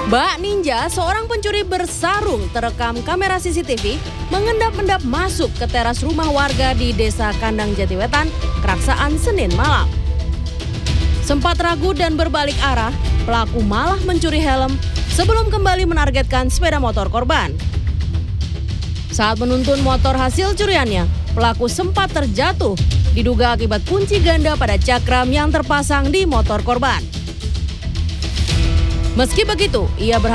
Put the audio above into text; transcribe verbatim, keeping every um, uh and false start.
Bak Ninja, seorang pencuri bersarung terekam kamera C C T V mengendap-endap masuk ke teras rumah warga di Desa Kandang Jatiwetan, Keraksaan, Senin malam. Sempat ragu dan berbalik arah, pelaku malah mencuri helm sebelum kembali menargetkan sepeda motor korban. Saat menuntun motor hasil curiannya, pelaku sempat terjatuh, diduga akibat kunci ganda pada cakram yang terpasang di motor korban. Meski begitu, ia berhasil